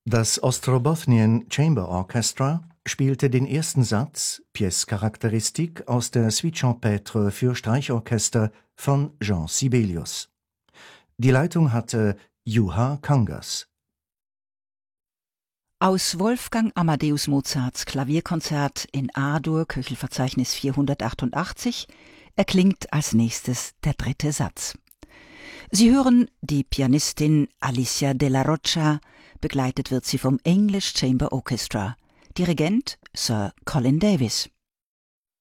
Das Ostrobothnian Chamber Orchestra spielte den ersten Satz, Pièce charakteristique, aus der Suite Champêtre für Streichorchester von Jean Sibelius. Die Leitung hatte Juha Kangas. Aus Wolfgang Amadeus Mozarts Klavierkonzert in A-Dur, Köchelverzeichnis 488, erklingt als nächstes der dritte Satz. Sie hören die Pianistin Alicia Della Roccia, begleitet wird sie vom English Chamber Orchestra, Dirigent Sir Colin Davis.